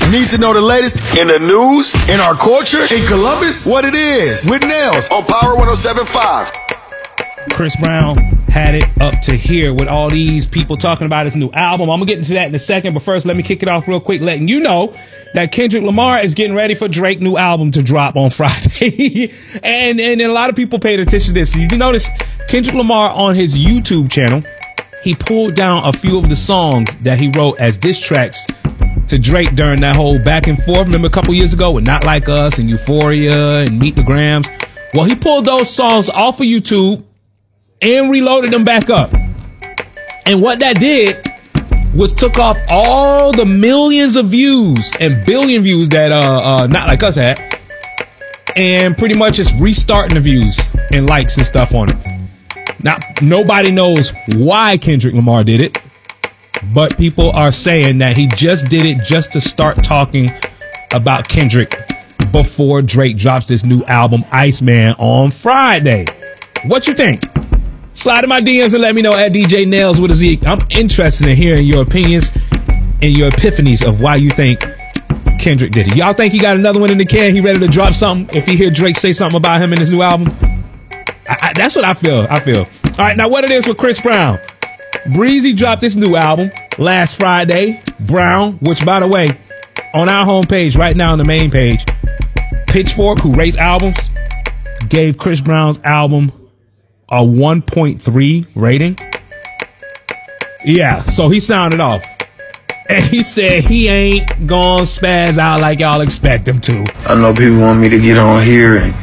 Need to know the latest in the news, in our culture, in Columbus? What it is with Nails on Power 107.5. Chris Brown had it up to here with all these people talking about his new album. I'm going to get into that in a second, but first let me kick it off real quick, letting you know that Kendrick Lamar is getting ready for Drake's new album to drop on Friday. and a lot of people paid attention to this. You notice Kendrick Lamar on his YouTube channel, he pulled down a few of the songs that he wrote as diss tracks to Drake during that whole back and forth. Remember a couple years ago with Not Like Us and Euphoria and Meet the Grams? Well, he pulled those songs off of YouTube and reloaded them back up. And what that did was took off all the millions of views and billion views that Not Like Us had, and pretty much just restarting the views and likes and stuff on it. Now, nobody knows why Kendrick Lamar did it, but people are saying that he just did it just to start talking about Kendrick before Drake drops this new album, Iceman, on Friday. What you think? Slide in my DMs and let me know at DJ Nails with a Z. I'm interested in hearing your opinions and your epiphanies of why you think Kendrick did it. Y'all think he got another one in the can? He ready to drop something if he hear Drake say something about him in his new album? That's what I feel. All right, now what it is with Chris Brown. Breezy dropped this new album last Friday, Brown, which, by the way, on our homepage right now on the main page, Pitchfork, who rates albums, gave Chris Brown's album a 1.3 rating. Yeah, so he sounded off. And he said he ain't gonna spaz out like y'all expect him to. I know people want me to get on here and,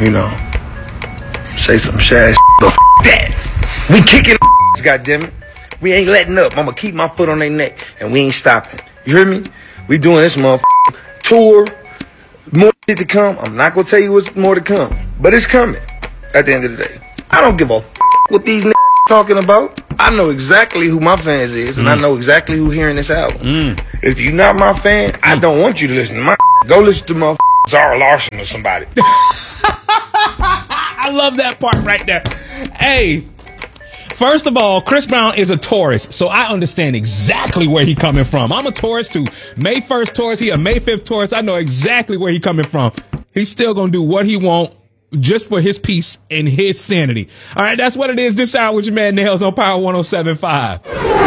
say some shad but that. We kicking goddammit. We ain't letting up. I'ma keep my foot on their neck and we ain't stopping. You hear me? We doing this tour. More shit to come. I'm not gonna tell you what's more to come, but it's coming at the end of the day. I don't give a what these talking about. I know exactly who my fans is, and I know exactly who hearing this album. If you're not my fan, I don't want you to listen to my go listen to my Zara Larson or somebody. I love that part right there. Hey, first of all, Chris Brown is a Taurus, so I understand exactly where he coming from. I'm a Taurus too. May 1st Taurus, he a May 5th Taurus. I know exactly where he coming from. He's still gonna do what he want just for his peace and his sanity. All right, that's what it is this hour with your man Nails on Power 107.5.